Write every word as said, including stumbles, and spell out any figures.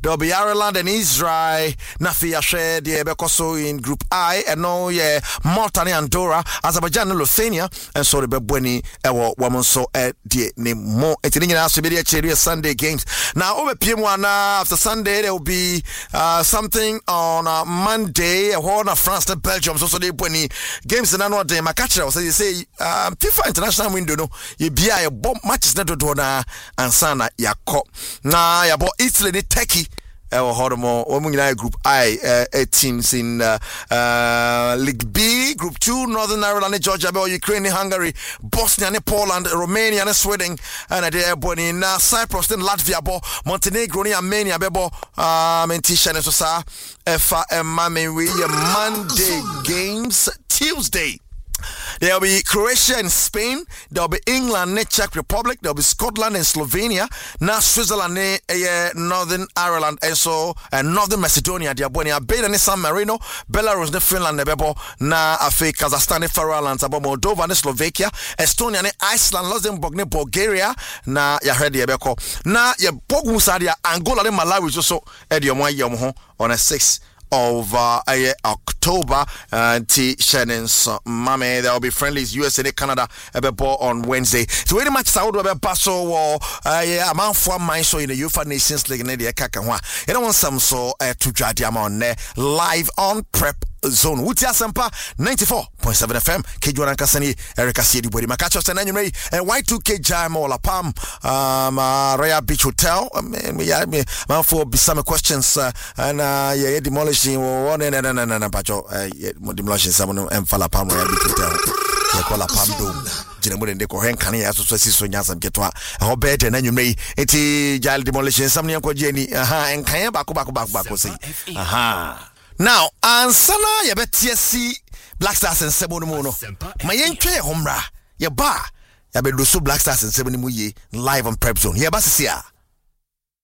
there'll be Ireland and Israel. Nafi share the Bekoso in Group I, and no, yeah, Malta and Andorra, Azerbaijan and Lithuania, and so the Bebweni, Ewo, Woman so at the name more. It's in the Sunday games. Now, over P M one after Sunday, there will be uh, something on uh, Monday, a whole of France and Belgium, so they Bweni games in another day. My catcher, so you say, um, FIFA International window, no, you be a bomb matches net to na and Sana Yako. Na yabo Italy the Turkey. Ewo Hormo, Omungina Group I uh, teams in uh, uh, League B, Group two, Northern Ireland, Georgia, Ukraine, Hungary, Bosnia, Poland, Romania, and Sweden, and in uh, Cyprus, then Latvia, Montenegro, Armenia, Bebo, um, and Tisha, and Sosa, Efa, and Mame, we Monday games, Tuesday. There'll be Croatia and Spain. There'll be England and Czech Republic. There'll be Scotland and Slovenia. Now Switzerland and uh, Northern Ireland and so and Northern Macedonia. There'll be Albania and San Marino. Belarus and Finland. Na Afe Kazakhstan and Faroe Islands. Moldova and Slovakia. Estonia and Iceland. Luxembourg and Bulgaria. Na ya heard the Ebeko. Na ya Bogu Sadia Angola and Malawi also at your one year on a six. Of uh, uh, October, uh, T. Shannon's uh, Mame. There will be friendlies U S A and Canada uh, on Wednesday. So, very much Saudi Arabia Paso or a man for my so in the UEFA Nations League in the Kakanwa. You don't want some so uh, to Jadiam on there live on Prep Zone. Wutia Sampa ninety-four point seven F M. Kejuan Kasani, Erica City Body Macachos and Anime and Y two K Jam or La Palm, um, uh, Raya Beach Hotel. I mean, yeah, me, man, for some questions uh, and uh, yeah, demolishing one and and and and Pacho, demolishing someone and Fala Palm Raya Beach Hotel. They call a Palm Dome. General and Deco Hen Kani as well as Sonia and Ketwa. How better than you may. It's Jal demolition, some young Jenny, aha, and Kaya back back back back. Aha. Now, Ansana Yabet Black Stars and Semono. My young Trey Homra, ya ba, Yabelusu Black Stars and Semono live on Prep Zone. Yabasia.